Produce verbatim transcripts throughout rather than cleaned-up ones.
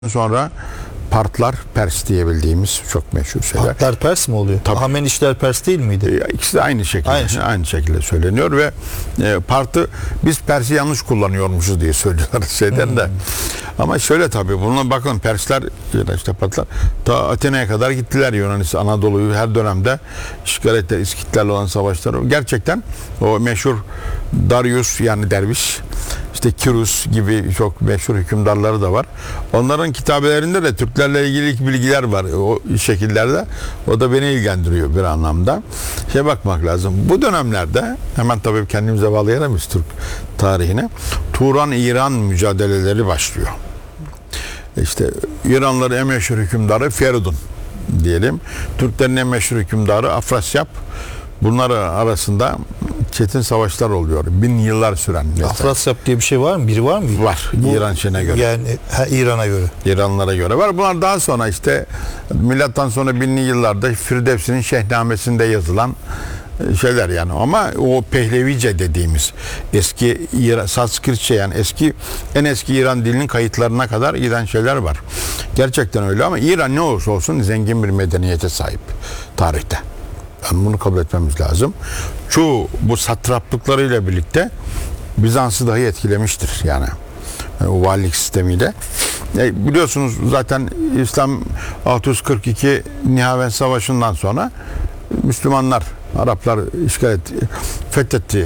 Sonra Partlar Pers diyebildiğimiz çok meşhur şeyler. Partlar Pers mi oluyor? Tabii. Ahamenişler Pers değil miydi? E, İkisi de aynı şekilde Aynı şey. aynı şekilde söyleniyor ve e, Part'ı biz Pers'i yanlış kullanıyormuşuz diye söylüyorlar şeyden hmm. de. Ama şöyle tabii buna bakın Persler işte Partlar ta Atina'ya kadar gittiler. Yunanistan Anadolu'yu her dönemde işgal ettiler. İskitlerle olan savaşları. Gerçekten o meşhur Darius yani derviş işte Kirus gibi çok meşhur hükümdarları da var. Onların kitabelerinde de Türklerle ilgili bilgiler var o şekillerde. O da beni ilgilendiriyor bir anlamda. Şeye bakmak lazım. Bu dönemlerde hemen tabii kendimize bağlayamayız Türk tarihine. Turan-İran mücadeleleri başlıyor. İşte İranlıların en meşhur hükümdarı Feridun diyelim. Türklerin en meşhur hükümdarı Afrasyap. Bunlar arasında çetin savaşlar oluyor. Bin yıllar süren. Afrasyap diye bir şey var mı? Biri var mı? Var. Bu, İran şeyine göre. Yani ha, İran'a göre. İranlara göre var. Bunlar daha sonra işte milattan sonra binli yıllarda Firdevsi'nin Şehnamesi'nde yazılan şeyler yani. Ama o Pehlevice dediğimiz eski İran, Sanskritçe yani eski en eski İran dilinin kayıtlarına kadar giden şeyler var. Gerçekten öyle ama İran ne olursa olsun zengin bir medeniyete sahip tarihte. Yani bunu kabul etmemiz lazım. Çoğu bu satraplıklarıyla birlikte Bizans'ı dahi etkilemiştir yani. yani o valilik sistemiyle. E, biliyorsunuz zaten İslam altı yüz kırk iki Nihavend Savaşı'ndan sonra Müslümanlar, Araplar işgal etti, fethetti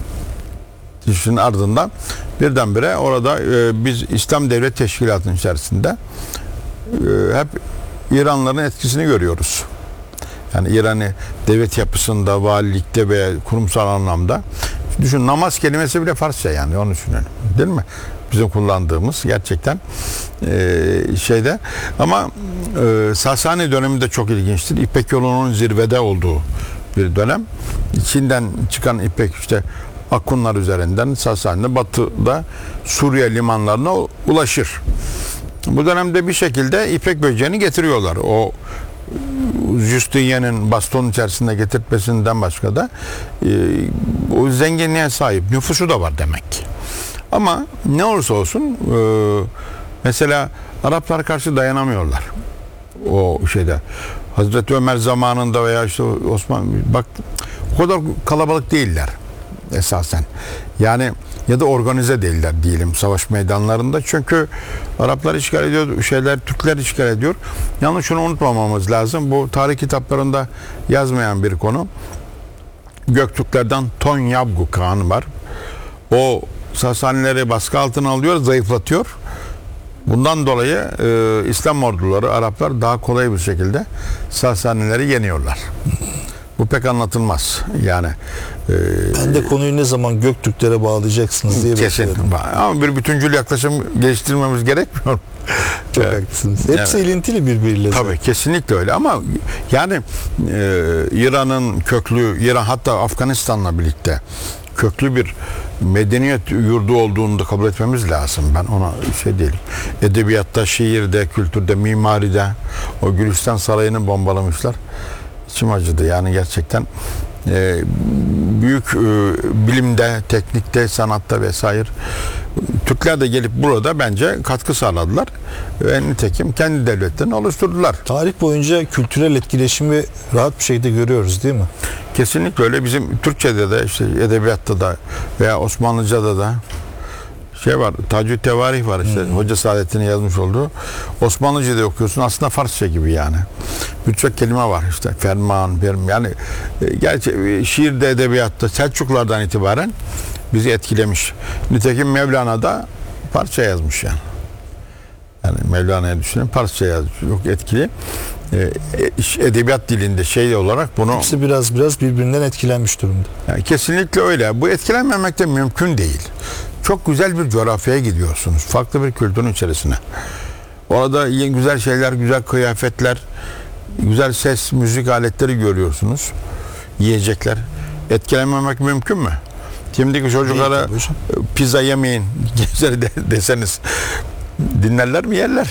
işin ardından birdenbire orada e, biz İslam Devlet Teşkilatı'nın içerisinde e, hep İranlıların etkisini görüyoruz. Yani İran'ı devlet yapısında, valilikte ve kurumsal anlamda. Düşün namaz kelimesi bile Farsça yani onu düşünelim. Değil mi? Bizim kullandığımız gerçekten e, şeyde. Ama e, Sasani dönemi de çok ilginçtir. İpek yolunun zirvede olduğu bir dönem. İçinden çıkan İpek işte Akunlar üzerinden Sasani'de batıda Suriye limanlarına ulaşır. Bu dönemde bir şekilde İpek böceğini getiriyorlar. O Justinian'ın bastonun içerisinde getirtmesinden başka da e, o zenginliğe sahip nüfusu da var demek ki. Ama ne olursa olsun e, mesela Araplara karşı dayanamıyorlar. O şeyde Hazreti Ömer zamanında veya işte Osman bak o kadar kalabalık değiller esasen. Yani ya da organize değiller diyelim savaş meydanlarında. Çünkü Araplar işgal ediyor, şeyler Türkler işgal ediyor. Yalnız şunu unutmamamız lazım. Bu tarih kitaplarında yazmayan bir konu. Göktürklerden Tonyabgu Kağan'ı var. O Sasanileri baskı altına alıyor, zayıflatıyor. Bundan dolayı e, İslam orduları, Araplar daha kolay bir şekilde Sasanileri yeniyorlar. Bu pek anlatılmaz. Yani e, ben de konuyu ne zaman Göktürklere bağlayacaksınız diye kesin. bekledim. Ama bir bütüncül yaklaşım geliştirmemiz gerekmiyor mu? Çok evet. haklısınız. Hepsi evet. ilintili birbiriyle. Tabii kesinlikle öyle ama yani e, İran'ın köklü, İran hatta Afganistan'la birlikte köklü bir medeniyet yurdu olduğunu da kabul etmemiz lazım. Ben ona şey değilim. Edebiyatta, şiirde, kültürde, mimaride o Gülistan Sarayı'nı bombalamışlar. İçim acıdı yani gerçekten e, büyük e, bilimde, teknikte, sanatta vesaire Türkler de gelip burada bence katkı sağladılar ve nitekim kendi devletlerini oluşturdular. Tarih boyunca kültürel etkileşimi rahat bir şekilde görüyoruz değil mi? Kesinlikle öyle. Bizim Türkçe'de de işte edebiyatta da veya Osmanlıca'da da şey var, Tacü Tevarih var işte hmm. Hoca Saadettin'in yazmış olduğu. Osmanlıca'da okuyorsun aslında Farsça gibi yani. Birçok kelime var işte ferman, ferman yani e, gerçi şiirde, edebiyatta Selçuklulardan itibaren bizi etkilemiş. Nitekim Mevlana da Farsça yazmış yani. Yani Mevlana'ya düşünün Farsça yazmış. Çok etkili. E, edebiyat dilinde şey olarak bunu... Hepsi biraz biraz birbirinden etkilenmiş durumda. Yani kesinlikle öyle. Bu etkilenmemek de mümkün değil. Çok güzel bir coğrafyaya gidiyorsunuz. Farklı bir kültürün içerisine. Orada güzel şeyler, güzel kıyafetler, güzel ses, müzik aletleri görüyorsunuz. Yiyecekler. Etkilenmemek mümkün mü? Şimdiki çocuklara pizza yemeyin gençleri de, deseniz dinlerler mi yerler?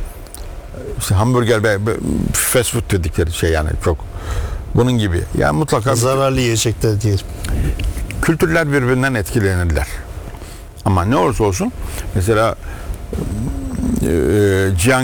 İşte hamburger ve fast food dedikleri şey yani çok bunun gibi. Yani mutlaka zararlı yiyecekler diyelim. Kültürler birbirinden etkilenirler. Ama ne olursa olsun mesela e, Cihan